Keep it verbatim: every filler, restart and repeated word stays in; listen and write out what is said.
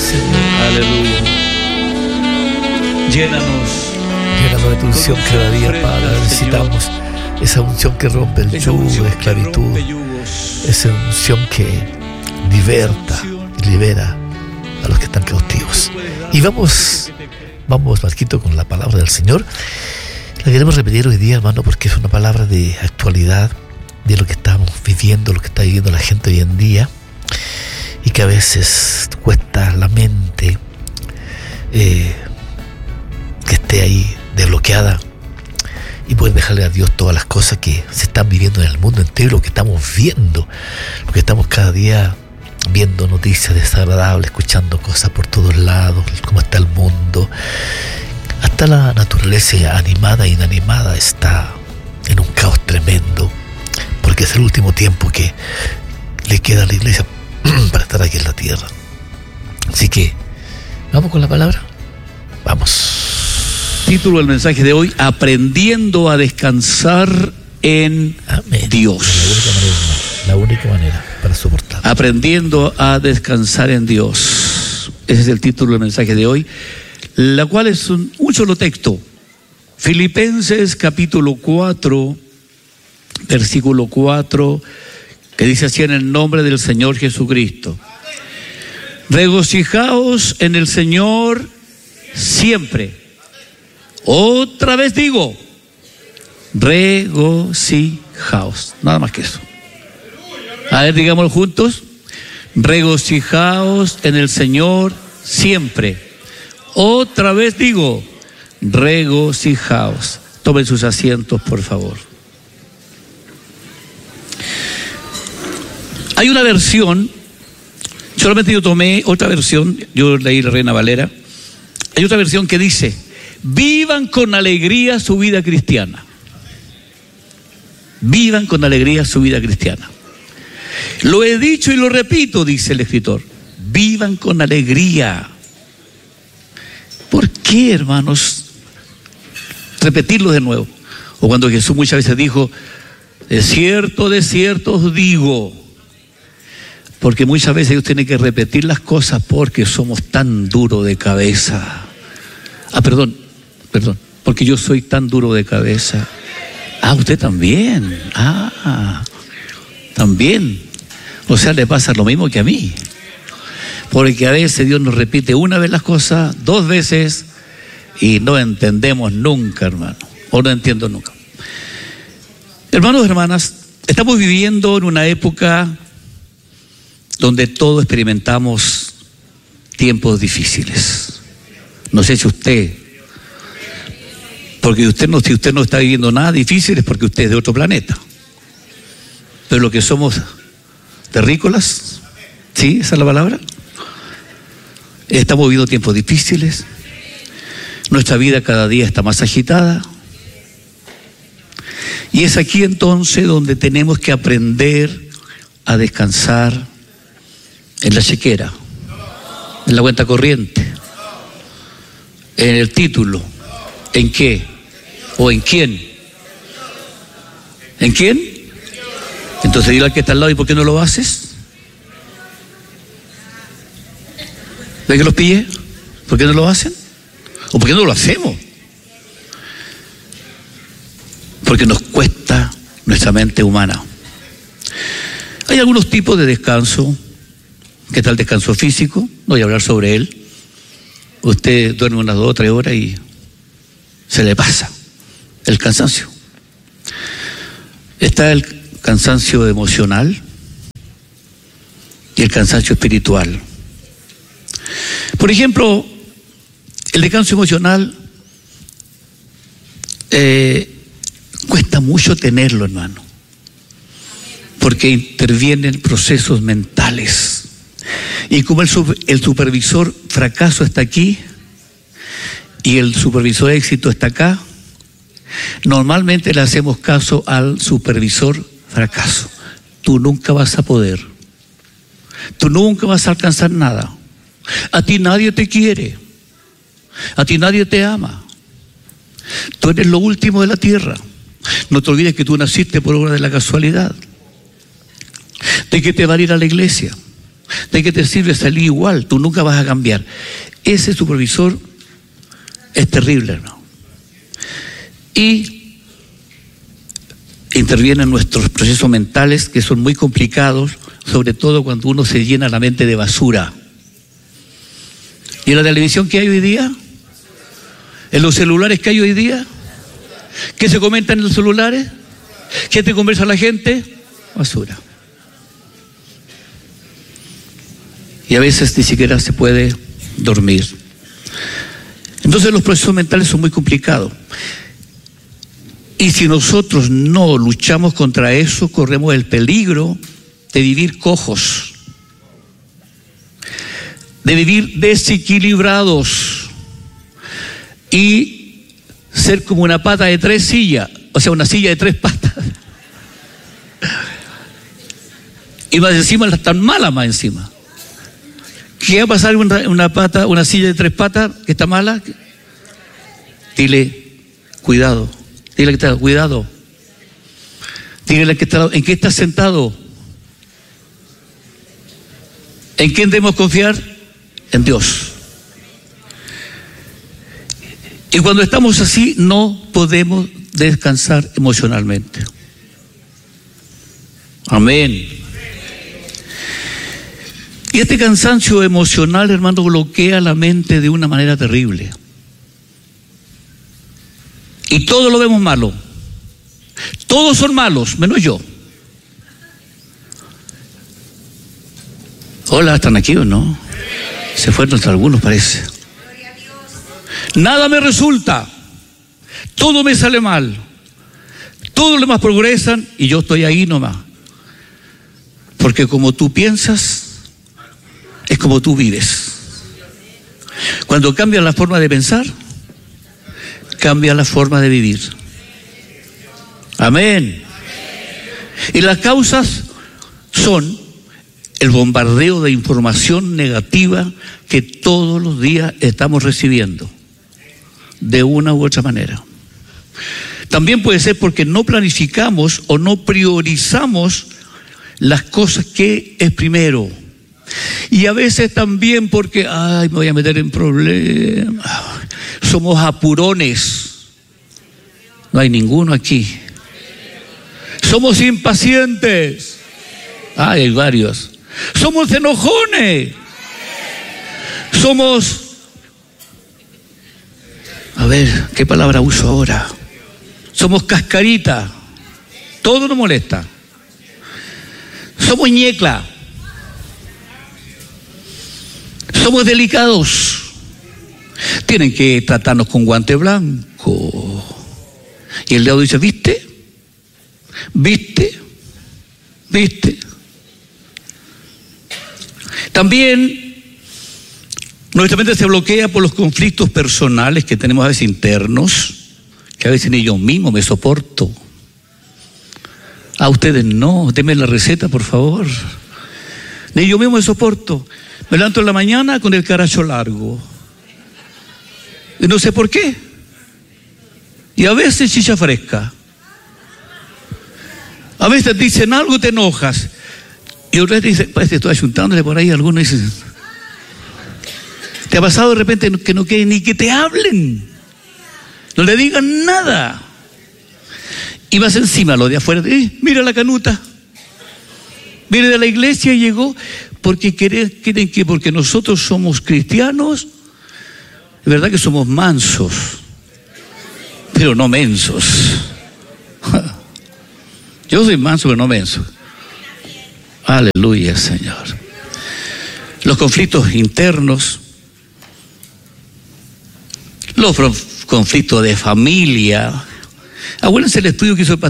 Señor. Aleluya. Llénanos. Llénanos de tu unción cada día, Padre. Necesitamos esa unción que rompe el yugo de esclavitud. Esa unción que liberta y libera a los que están cautivos. Y vamos, vamos, Marquito, con la palabra del Señor. La queremos repetir hoy día, hermano, porque es una palabra de actualidad, de lo que estamos viviendo, lo que está viviendo la gente hoy en día, y que a veces cuesta la mente eh, que esté ahí desbloqueada y poder dejarle a Dios todas las cosas que se están viviendo en el mundo entero, lo que estamos viendo, lo que estamos cada día viendo, noticias desagradables, escuchando cosas por todos lados, cómo está el mundo. Hasta la naturaleza animada e inanimada está en un caos tremendo, porque es el último tiempo que le queda a la iglesia para estar aquí en la tierra. Así que, ¿vamos con la palabra? Vamos. Título del mensaje de hoy: aprendiendo a descansar en Amén. Dios. La única manera, hermano, la única manera para soportar. Aprendiendo a descansar en Dios. Ese es el título del mensaje de hoy, la cual es un, un solo texto. Filipenses capítulo cuatro, versículo cuatro, que dice así: en el nombre del Señor Jesucristo. Regocijaos en el Señor siempre. Otra vez digo, regocijaos. Nada más que eso. A ver, digámoslo juntos. Regocijaos en el Señor siempre. Otra vez digo, regocijaos. Tomen sus asientos, por favor. Hay una versión, solamente yo tomé otra versión, yo leí la Reina Valera. Hay otra versión que dice: vivan con alegría su vida cristiana. Vivan con alegría su vida cristiana. Lo he dicho y lo repito, dice el escritor. Vivan con alegría. ¿Por qué, hermanos, repetirlo de nuevo? O cuando Jesús muchas veces dijo: de cierto, de cierto os digo. Porque muchas veces Dios tiene que repetir las cosas porque somos tan duros de cabeza. Ah, perdón, perdón, porque yo soy tan duro de cabeza. Ah, usted también. Ah, también. O sea, le pasa lo mismo que a mí. Porque a veces Dios nos repite una vez las cosas, dos veces, y no entendemos nunca, hermano. O no entiendo nunca. Hermanos y hermanas, estamos viviendo en una época donde todos experimentamos tiempos difíciles. No sé si usted, porque usted no, si usted no está viviendo nada difícil es porque usted es de otro planeta. Pero lo que somos terrícolas, ¿sí? ¿Esa es la palabra? Estamos viviendo tiempos difíciles. Nuestra vida cada día está más agitada. Y es aquí entonces donde tenemos que aprender a descansar en la chequera, en la cuenta corriente, en el título, ¿en qué? ¿O en quién? ¿En quién? Entonces dile al que está al lado: ¿y por qué no lo haces? ¿Ve que los pillé? ¿Por qué no lo hacen? ¿O por qué no lo hacemos? Porque nos cuesta nuestra mente humana. Hay algunos tipos de descanso. ¿Qué tal el descanso físico? No voy a hablar sobre él. Usted duerme unas dos o tres horas y se le pasa el cansancio. Está el cansancio emocional y el cansancio espiritual. Por ejemplo, el descanso emocional eh, cuesta mucho tenerlo, hermano, porque intervienen procesos mentales. Y como el, el supervisor fracaso está aquí y el supervisor éxito está acá, normalmente le hacemos caso al supervisor fracaso. Tú nunca vas a poder. Tú nunca vas a alcanzar nada. A ti nadie te quiere. A ti nadie te ama. Tú eres lo último de la tierra. No te olvides que tú naciste por obra de la casualidad. ¿De qué te va a ir a la iglesia? ¿De qué te sirve salir igual? Tú nunca vas a cambiar. Ese supervisor es terrible, hermano. Y intervienen nuestros procesos mentales, que son muy complicados, sobre todo cuando uno se llena la mente de basura. ¿Y en la televisión que hay hoy día? ¿En los celulares que hay hoy día? ¿Qué se comenta en los celulares? ¿Qué te conversa la gente? Basura. Y a veces ni siquiera se puede dormir. Entonces los procesos mentales son muy complicados. Y si nosotros no luchamos contra eso, corremos el peligro de vivir cojos, de vivir desequilibrados y ser como una pata de tres sillas, o sea, una silla de tres patas. Y más encima, tan mala más encima. ¿Qué va a pasar una, una pata, una silla de tres patas que está mala? Dile, cuidado. Dile que está, cuidado. Dile que está, ¿en qué estás sentado? ¿En quién debemos confiar? En Dios. Y cuando estamos así, no podemos descansar emocionalmente. Amén. Y este cansancio emocional, hermano, bloquea la mente de una manera terrible. Y todo lo vemos malo. Todos son malos, menos yo. Hola, ¿están aquí o no? Se fueron hasta algunos, parece. Nada me resulta. Todo me sale mal. Todos los demás progresan y yo estoy ahí nomás. Porque como tú piensas, es como tú vives. Cuando cambia la forma de pensar, cambia la forma de vivir. Amén. Y las causas son el bombardeo de información negativa que todos los días estamos recibiendo, de una u otra manera. También puede ser porque no planificamos o no priorizamos las cosas que es primero. Y a veces también porque, ay, me voy a meter en problemas. Somos apurones. No hay ninguno aquí. Somos impacientes. Ay, hay varios. Somos enojones. Somos, a ver, ¿qué palabra uso ahora? Somos cascarita. Todo nos molesta. Somos ñecla. Somos delicados. Tienen que tratarnos con guante blanco. Y el dedo dice, ¿viste? ¿Viste? ¿Viste? También nuestra mente se bloquea por los conflictos personales que tenemos a veces internos, que a veces ni yo mismo me soporto. A ustedes no, denme la receta, por favor. Ni yo mismo me soporto. Me levanto en la mañana con el caracho largo. Y no sé por qué. Y a veces chicha fresca. A veces dicen algo y te enojas. Y otra vez dicen, pues te estoy ayuntándole por ahí. Algunos dicen, ¿te ha pasado de repente que no quieren ni que te hablen? No le digan nada. Y vas encima, lo de afuera, eh, mira la canuta. Viene de la iglesia y llegó porque creen, creen que porque nosotros somos cristianos, es verdad que somos mansos, pero no mensos. Yo soy manso, pero no menso. Aleluya, Señor. Los conflictos internos, los conflictos de familia. Acuérdense el estudio que hizo el pastor